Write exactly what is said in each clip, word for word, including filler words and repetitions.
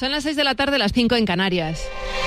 Son las seis de la tarde, las cinco en Canarias.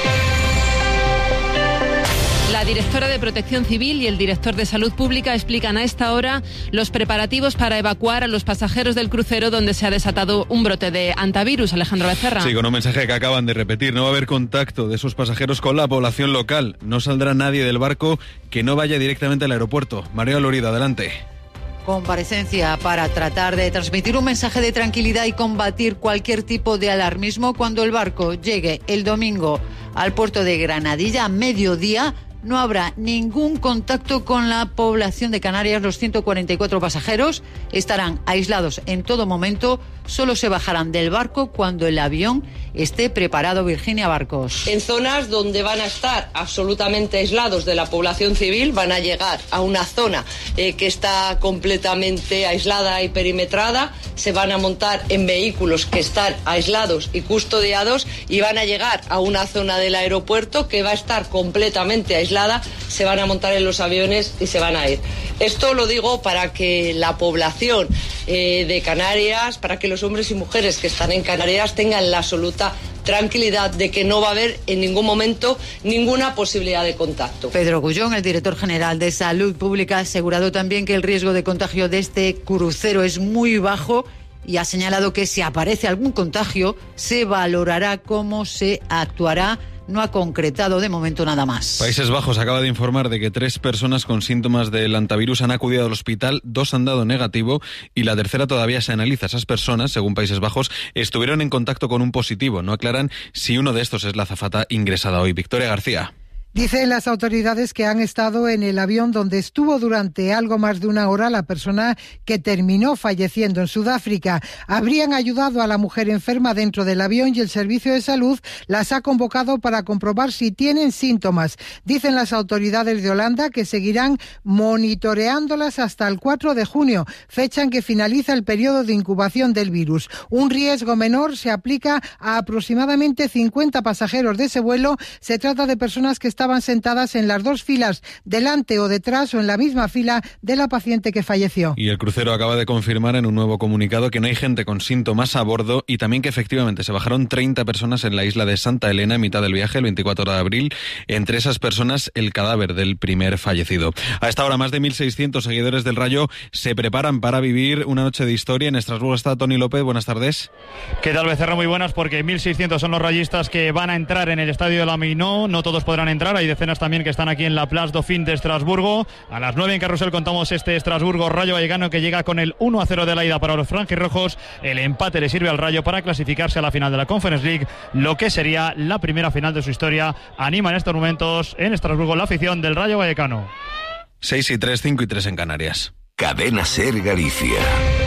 La directora de Protección Civil y el director de Salud Pública explican a esta hora los preparativos para evacuar a los pasajeros del crucero donde se ha desatado un brote de hantavirus. Alejandro Becerra. Sí, con un mensaje que acaban de repetir. No va a haber contacto de esos pasajeros con la población local. No saldrá nadie del barco que no vaya directamente al aeropuerto. María Lorida, adelante. Comparecencia para tratar de transmitir un mensaje de tranquilidad y combatir cualquier tipo de alarmismo cuando el barco llegue el domingo al puerto de Granadilla a mediodía. No habrá ningún contacto con la población de Canarias. Los ciento cuarenta y cuatro pasajeros estarán aislados en todo momento. Solo se bajarán del barco cuando el avión esté preparado. Virginia Barcos. En zonas donde van a estar absolutamente aislados de la población civil, van a llegar a una zona eh, que está completamente aislada y perimetrada. Se van a montar en vehículos que están aislados y custodiados y van a llegar a una zona del aeropuerto que va a estar completamente aislada. Se van a montar en los aviones y se van a ir. Esto lo digo para que la población eh, de Canarias, para que los hombres y mujeres que están en Canarias tengan la absoluta tranquilidad de que no va a haber en ningún momento ninguna posibilidad de contacto. Pedro Gullón, el director general de Salud Pública, ha asegurado también que el riesgo de contagio de este crucero es muy bajo y ha señalado que si aparece algún contagio se valorará cómo se actuará. No ha concretado de momento nada más. Países Bajos acaba de informar de que tres personas con síntomas del hantavirus han acudido al hospital, dos han dado negativo y la tercera todavía se analiza. Esas personas, según Países Bajos, estuvieron en contacto con un positivo. No aclaran si uno de estos es la azafata ingresada hoy. Victoria García. Dicen las autoridades que han estado en el avión donde estuvo durante algo más de una hora la persona que terminó falleciendo en Sudáfrica. Habrían ayudado a la mujer enferma dentro del avión y el Servicio de Salud las ha convocado para comprobar si tienen síntomas. Dicen las autoridades de Holanda que seguirán monitoreándolas hasta el cuatro de junio, fecha en que finaliza el periodo de incubación del virus. Un riesgo menor se aplica a aproximadamente cincuenta pasajeros de ese vuelo. Se trata de personas que estaban sentadas en las dos filas, delante o detrás o en la misma fila de la paciente que falleció. Y el crucero acaba de confirmar en un nuevo comunicado que no hay gente con síntomas a bordo y también que efectivamente se bajaron treinta personas en la isla de Santa Elena en mitad del viaje el veinticuatro de abril. Entre esas personas, el cadáver del primer fallecido. A esta hora, más de mil seiscientos seguidores del Rayo se preparan para vivir una noche de historia. En Estrasburgo está Toni López. Buenas tardes. ¿Qué tal, Becerra? Muy buenas, porque mil seiscientos son los rayistas que van a entrar en el estadio de la Mainó. No todos podrán entrar. Hay decenas también que están aquí en la Place Dauphine de Estrasburgo. A las nueve en Carrusel contamos este Estrasburgo Rayo Vallecano que llega con el uno a cero de la ida para los franjirrojos. El empate le sirve al Rayo para clasificarse a la final de la Conference League, lo que sería la primera final de su historia. Anima en estos momentos en Estrasburgo la afición del Rayo Vallecano. seis y tres, cinco y tres en Canarias. Cadena Ser Galicia.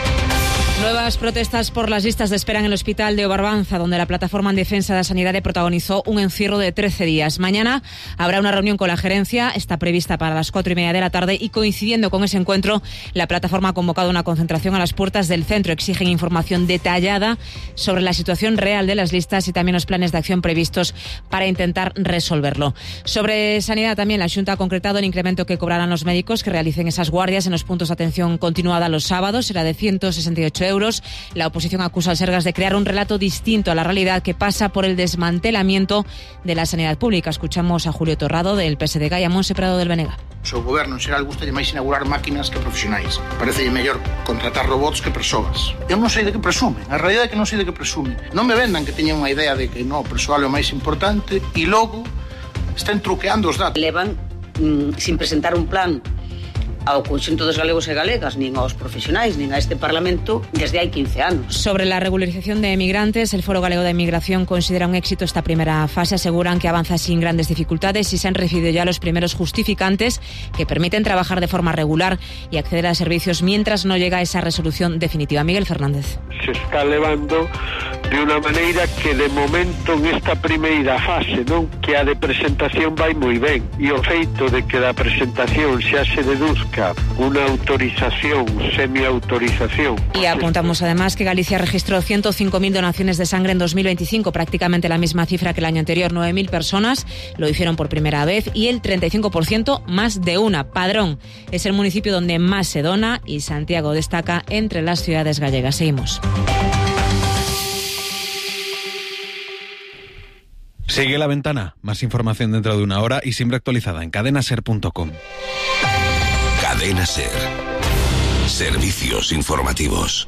Nuevas protestas por las listas de espera en el hospital de Obarbanza, donde la Plataforma en Defensa de la Sanidad protagonizó un encierro de trece días. Mañana habrá una reunión con la gerencia, está prevista para las cuatro y media de la tarde y coincidiendo con ese encuentro, la Plataforma ha convocado una concentración a las puertas del centro. Exigen información detallada sobre la situación real de las listas y también los planes de acción previstos para intentar resolverlo. Sobre sanidad también, la Xunta ha concretado el incremento que cobrarán los médicos que realicen esas guardias en los puntos de atención continuada los sábados. Será de ciento sesenta y ocho euros. La oposición acusa al Sergas de crear un relato distinto a la realidad que pasa por el desmantelamiento de la sanidad pública. Escuchamos a Julio Torrado del P S D G e a Monse Prado del Benega. O seu goberno en xeral gusta máis inaugurar máquinas que profesionais. Parece mellor contratar robots que persoas. Eu non sei de que presumen. A realidade é que non sei de que presumen. Non me vendan que teñan unha idea de que no, o persoal é o máis importante e logo están truqueando os datos. Levan mm, sin presentar un plan ao conxunto dos galegos e galegas, nin aos profesionais, nin a este Parlamento, desde hai quince anos. Sobre la regularización de emigrantes, el Foro Galego de Inmigración considera un éxito esta primera fase. Aseguran que avanza sin grandes dificultades y se han recibido ya los primeros justificantes que permiten trabajar de forma regular y acceder a servicios mientras no llega esa resolución definitiva. Miguel Fernández. Se está levando de unha maneira que de momento en esta primeira fase, non, que a de presentación vai moi ben, e o feito de que da presentación xa se deduzca unha autorización, semi-autorización. Y apuntamos además que Galicia registró ciento cinco mil donaciones de sangre en dos mil veinticinco, prácticamente la misma cifra que el año anterior. nueve mil personas lo hicieron por primera vez y el treinta y cinco por ciento más de una. Padrón es el municipio donde más se dona y Santiago destaca entre las ciudades gallegas. Seguimos. Sigue La Ventana. Más información dentro de una hora y siempre actualizada en cadena ser punto com. Cadena Ser. Servicios informativos.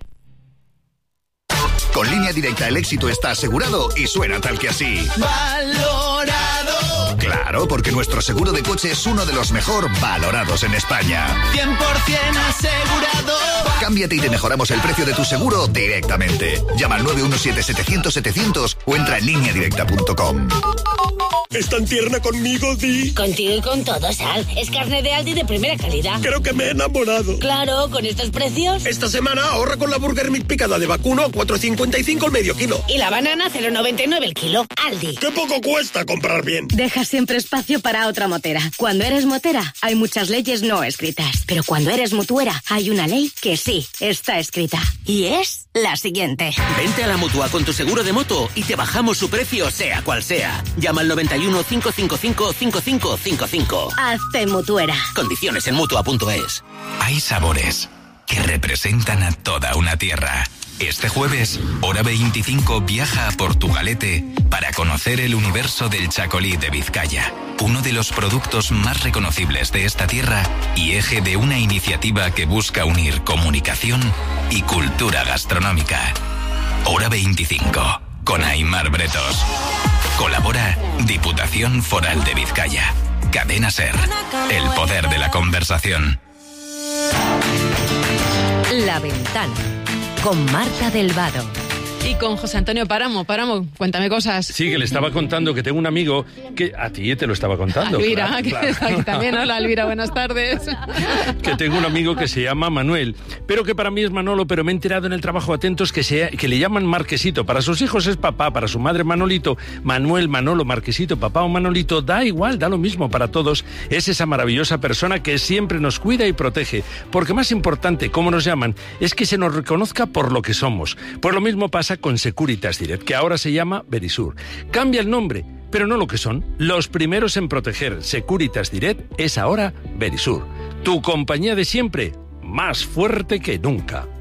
Con Línea Directa el éxito está asegurado y suena tal que así. ¡Valorado! Claro, porque nuestro seguro de coche es uno de los mejor valorados en España. cien por ciento asegurado. Cámbiate y te mejoramos el precio de tu seguro directamente. Llama al nueve uno siete, setecientos, setecientos o entra en línea directa punto com. ¿Es tan tierna conmigo, Di? Contigo y con todo, Sal. Es carne de Aldi de primera calidad. Creo que me he enamorado. Claro, con estos precios. Esta semana ahorra con la Burger Meat picada de vacuno a cuatro cincuenta y cinco el medio kilo. Y la banana cero noventa y nueve el kilo. Aldi. ¡Qué poco cuesta comprar bien! Deja siempre espacio para otra motera. Cuando eres motera, hay muchas leyes no escritas. Pero cuando eres mutuera, hay una ley que sí está escrita. Y es la siguiente. Vente a la Mutua con tu seguro de moto y te bajamos su precio sea cual sea. Llama al noventa y uno, cinco cinco cinco, cinco cinco cinco cinco. Hazte mutuera. Condiciones en mutua punto es. Hay sabores que representan a toda una tierra. Este jueves, Hora veinticinco viaja a Portugalete para conocer el universo del chacolí de Vizcaya, uno de los productos más reconocibles de esta tierra y eje de una iniciativa que busca unir comunicación y cultura gastronómica. Hora veinticinco, con Aimar Bretos. Colabora Diputación Foral de Vizcaya. Cadena Ser, el poder de la conversación. La Ventana, con Marta del Vado. Y con José Antonio Páramo. Páramo, cuéntame cosas. Sí, que le estaba contando que tengo un amigo que a ti te lo estaba contando. Elvira, claro, que claro. está aquí también. Hola, Elvira, buenas tardes. Que tengo un amigo que se llama Manuel, pero que para mí es Manolo, pero me he enterado en el trabajo, atentos, que, se, que le llaman Marquesito. Para sus hijos es papá, para su madre Manolito. Manuel, Manolo, Marquesito, papá o Manolito, da igual, da lo mismo para todos. Es esa maravillosa persona que siempre nos cuida y protege. Porque más importante, como nos llaman, es que se nos reconozca por lo que somos. Pues lo mismo pasa con Securitas Direct, que ahora se llama Verisur. Cambia el nombre, pero no lo que son. Los primeros en proteger. Securitas Direct es ahora Verisur. Tu compañía de siempre, más fuerte que nunca.